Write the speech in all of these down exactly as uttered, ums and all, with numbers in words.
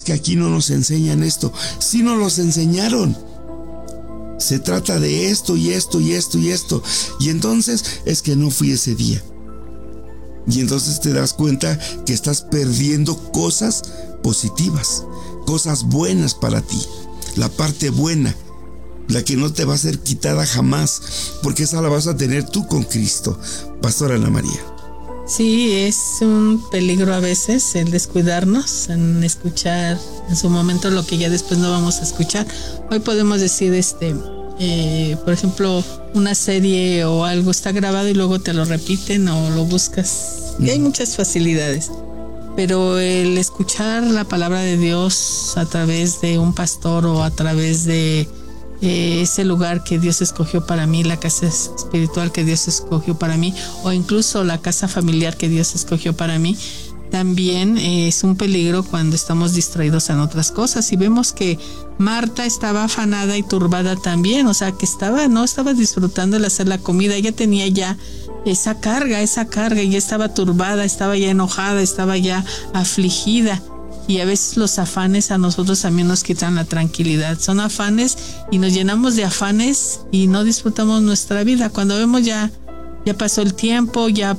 que aquí no nos enseñan esto. Sí nos los enseñaron. Se trata de esto y esto y esto y esto. Y entonces es que no fui ese día. Y entonces te das cuenta que estás perdiendo cosas positivas, cosas buenas para ti. La parte buena, la que no te va a ser quitada jamás, porque esa la vas a tener tú con Cristo. Pastora Ana María. Sí, es un peligro a veces el descuidarnos, en escuchar en su momento lo que ya después no vamos a escuchar. Hoy podemos decir, este, eh, por ejemplo, una serie o algo está grabado y luego te lo repiten o lo buscas. Y hay muchas facilidades. Pero el escuchar la palabra de Dios a través de un pastor o a través de Eh, ese lugar que Dios escogió para mí, la casa espiritual que Dios escogió para mí, o incluso la casa familiar que Dios escogió para mí, también eh, es un peligro cuando estamos distraídos en otras cosas. Y vemos que Marta estaba afanada y turbada también, o sea que estaba, no estaba disfrutando el hacer la comida, ella tenía ya esa carga, esa carga, y ya estaba turbada, estaba ya enojada, estaba ya afligida. Y a veces los afanes a nosotros también nos quitan la tranquilidad. Son afanes y nos llenamos de afanes y no disfrutamos nuestra vida. Cuando vemos ya, ya pasó el tiempo, ya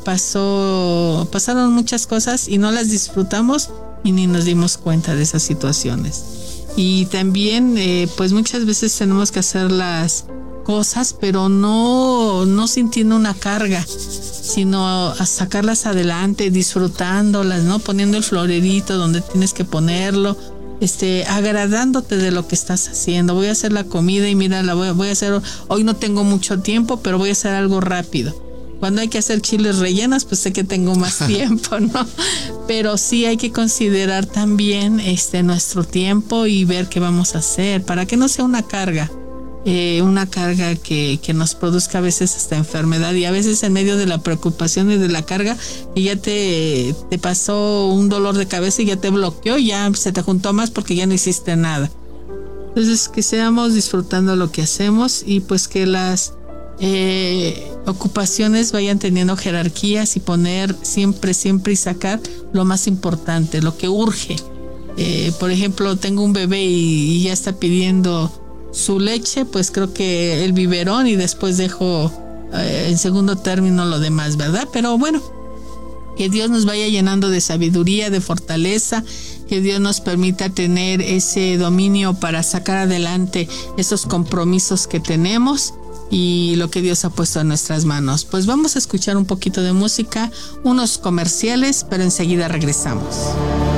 pasó, pasaron muchas cosas y no las disfrutamos y ni nos dimos cuenta de esas situaciones. Y también, eh, pues muchas veces tenemos que hacer las cosas, pero no, no sintiendo una carga, sino a sacarlas adelante, disfrutándolas, ¿no? Poniendo el florerito donde tienes que ponerlo, este, agradándote de lo que estás haciendo. Voy a hacer la comida y mira, la voy, voy a hacer, hoy no tengo mucho tiempo, pero voy a hacer algo rápido. Cuando hay que hacer chiles rellenos, pues sé que tengo más tiempo, ¿no? Pero sí hay que considerar también este, nuestro tiempo y ver qué vamos a hacer, para que no sea una carga. Eh, una carga que, que nos produzca a veces hasta enfermedad, y a veces en medio de la preocupación y de la carga y ya te, te pasó un dolor de cabeza y ya te bloqueó, ya se te juntó más porque ya no hiciste nada. Entonces que seamos disfrutando lo que hacemos y pues que las eh, ocupaciones vayan teniendo jerarquías y poner siempre, siempre y sacar lo más importante, lo que urge. Eh, por ejemplo, tengo un bebé y, y ya está pidiendo su leche, pues creo que el biberón y después dejo eh, en segundo término lo demás, ¿verdad? Pero bueno, que Dios nos vaya llenando de sabiduría, de fortaleza, que Dios nos permita tener ese dominio para sacar adelante esos compromisos que tenemos y lo que Dios ha puesto en nuestras manos. Pues vamos a escuchar un poquito de música, unos comerciales, pero enseguida regresamos.